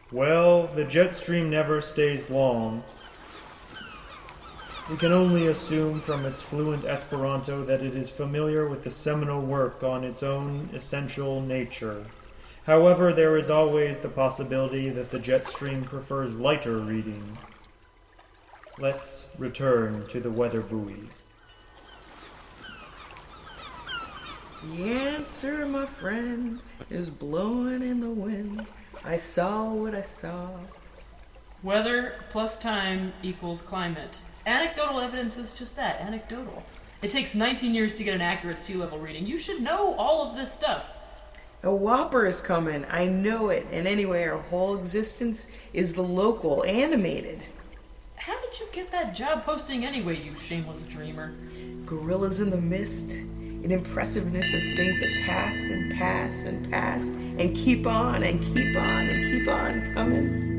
Well, the jet stream never stays long. We can only assume from its fluent Esperanto that it is familiar with the seminal work on its own essential nature. However, there is always the possibility that the jet stream prefers lighter reading. Let's return to the weather buoys. The answer, my friend, is blowing in the wind. I saw what I saw. Weather plus time equals climate. Anecdotal evidence is just that, anecdotal. It takes 19 years to get an accurate sea level reading. You should know all of this stuff. A whopper is coming. I know it. And anyway, our whole existence is the local, animated. How did you get that job posting anyway, you shameless dreamer? Gorillas in the mist. An impressiveness of things that pass and pass and pass and keep on and keep on and keep on coming.